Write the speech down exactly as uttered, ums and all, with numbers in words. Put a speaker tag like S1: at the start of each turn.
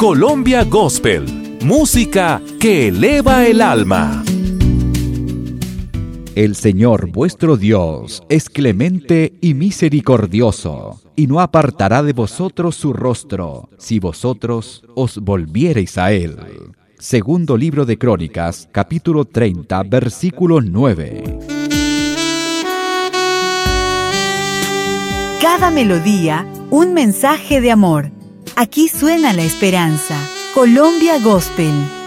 S1: Colombia Gospel, música que eleva el alma.
S2: El Señor vuestro Dios es clemente y misericordioso, y no apartará de vosotros su rostro, si vosotros os volviereis a Él. Segundo libro de Crónicas, capítulo treinta, versículo nueve.
S3: Cada melodía, un mensaje de amor. Aquí suena la esperanza. Colombia Gospel.